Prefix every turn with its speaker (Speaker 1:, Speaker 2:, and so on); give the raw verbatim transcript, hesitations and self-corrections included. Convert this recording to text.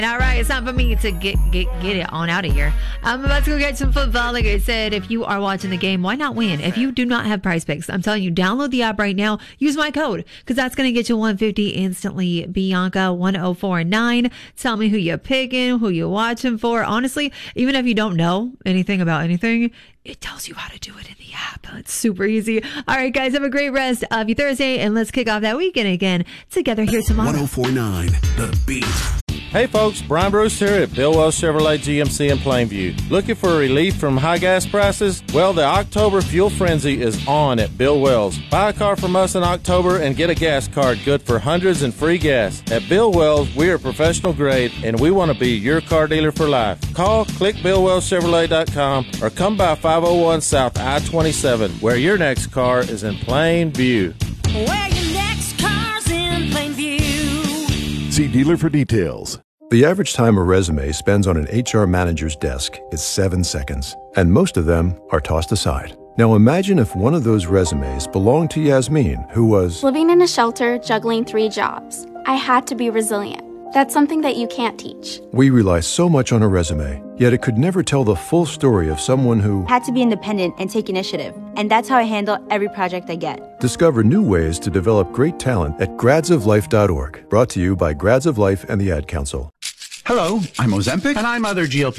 Speaker 1: All right, it's time for me to get get get it on out of here. I'm about to go get some football. Like I said, if you are watching the game, why not win? If you do not have Prize Picks, I'm telling you, download the app right now. Use my code because that's going to get you one hundred fifty instantly. Bianca one oh four nine. Tell me who you're picking, who you're watching for. Honestly, even if you don't know anything about anything, it tells you how to do it in the app. It's super easy. All right, guys, have a great rest of your Thursday, and let's kick off that weekend again together here tomorrow.
Speaker 2: one oh four nine, The Beat.
Speaker 3: Hey folks, Brian Bruce here at Bill Wells Chevrolet G M C in Plainview. Looking for relief from high gas prices? Well, the October Fuel Frenzy is on at Bill Wells. Buy a car from us in October and get a gas card good for hundreds and free gas. At Bill Wells, we are professional grade and we want to be your car dealer for life. Call click bill wells chevrolet dot com or come by five oh one South I twenty-seven where your next car is in plain view.
Speaker 4: Where your next car's in plain view.
Speaker 2: See dealer for details.
Speaker 5: The average time a resume spends on an H R manager's desk is seven seconds, and most of them are tossed aside. Now imagine if one of those resumes belonged to Yasmin, who was
Speaker 6: living in a shelter, juggling three jobs. I had to be resilient. That's something that you can't teach.
Speaker 5: We rely so much on a resume, yet it could never tell the full story of someone who
Speaker 7: had to be independent and take initiative. And that's how I handle every project I get.
Speaker 5: Discover new ways to develop great talent at grads of life dot org. Brought to you by Grads of Life and the Ad Council.
Speaker 8: Hello, I'm Ozempic.
Speaker 9: And I'm other G L P